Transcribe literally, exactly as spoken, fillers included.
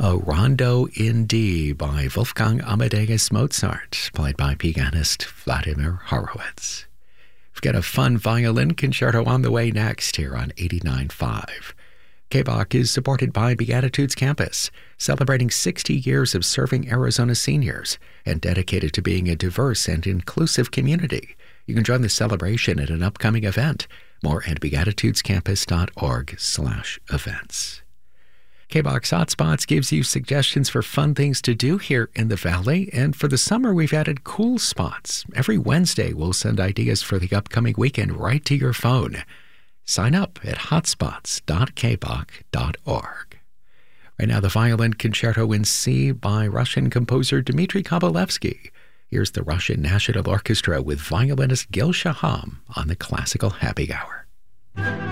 A Rondo in D by Wolfgang Amadeus Mozart, played by pianist Vladimir Horowitz. We've got a fun violin concerto on the way next here on eighty-nine point five. K B O C is supported by Beatitudes Campus, celebrating sixty years of serving Arizona seniors and dedicated to being a diverse and inclusive community. You can join the celebration at an upcoming event. More at beatitudescampus.org slash events. K B O C Hotspots gives you suggestions for fun things to do here in the Valley, and for the summer we've added cool spots. Every Wednesday we'll send ideas for the upcoming weekend right to your phone. Sign up at hotspots dot k b o c dot org. Right now, the Violin Concerto in C by Russian composer Dmitri Kabalevsky. Here's the Russian National Orchestra with violinist Gil Shaham on the Classical Happy Hour.